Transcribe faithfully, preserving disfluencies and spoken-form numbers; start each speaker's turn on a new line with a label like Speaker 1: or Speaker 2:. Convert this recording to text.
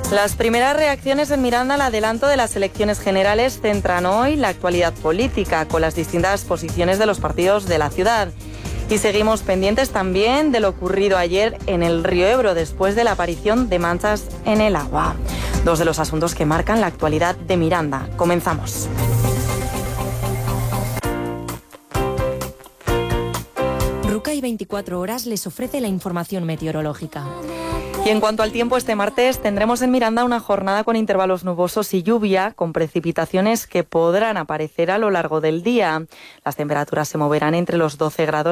Speaker 1: Las primeras reacciones en Miranda al adelanto de las elecciones generales centran hoy la actualidad política, con las distintas posiciones de los partidos de la ciudad. Y seguimos pendientes también de lo ocurrido ayer en el río Ebro, después de la aparición de manchas en el agua. Dos de los asuntos que marcan la actualidad de Miranda. Comenzamos.
Speaker 2: Rucay veinticuatro horas les ofrece la información meteorológica.
Speaker 1: Y en cuanto al tiempo, este martes tendremos en Miranda una jornada con intervalos nubosos y lluvia, con precipitaciones que podrán aparecer a lo largo del día. Las temperaturas se moverán entre los doce grados